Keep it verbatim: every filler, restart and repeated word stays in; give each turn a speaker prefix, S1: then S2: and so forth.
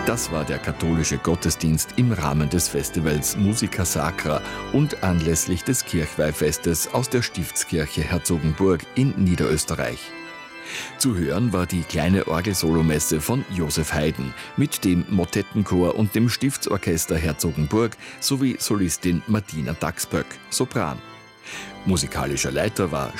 S1: Das war der katholische Gottesdienst im Rahmen des Festivals Musica Sacra und anlässlich des Kirchweihfestes aus der Stiftskirche Herzogenburg in Niederösterreich. Zu hören war die kleine Orgelsolomesse von Josef Haydn mit dem Motettenchor und dem Stiftsorchester Herzogenburg sowie Solistin Martina Daxböck, Sopran. Musikalischer Leiter war